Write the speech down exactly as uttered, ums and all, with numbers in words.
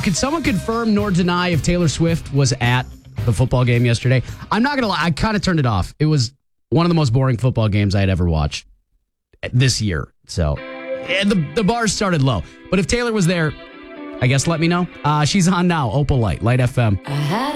can someone confirm nor deny if Taylor Swift was at the football game yesterday? I'm not going to lie. I kind of turned it off. It was one of the most boring football games I had ever watched this year. So and the, the bars started low. But if Taylor was there, I guess let me know. Uh, she's on now. Opal Light, Light F M.